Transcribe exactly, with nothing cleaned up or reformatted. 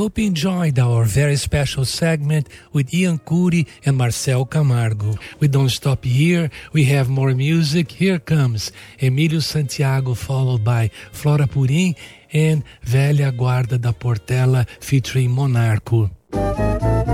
hope you enjoyed our very special segment with Ian Curry and Marcel Camargo. We don't stop here. We have more music. Here comes Emílio Santiago, followed by Flora Purim and Velha Guarda da Portela featuring Monarco.